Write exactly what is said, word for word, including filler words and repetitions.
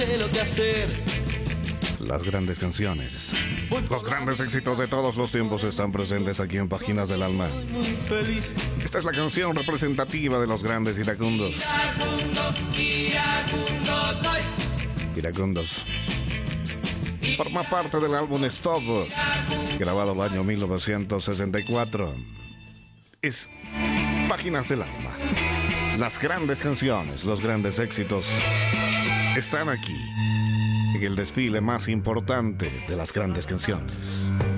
lo que hacer. Las grandes canciones, los grandes éxitos de todos los tiempos están presentes aquí en Páginas del Alma. Muy feliz. Esta es la canción representativa de los grandes iracundos. Iracundo, iracundo soy. Iracundos. Forma parte del álbum Stop, grabado el año mil novecientos sesenta y cuatro. Es Páginas del Alma. Las grandes canciones, los grandes éxitos están aquí, en el desfile más importante de las grandes canciones.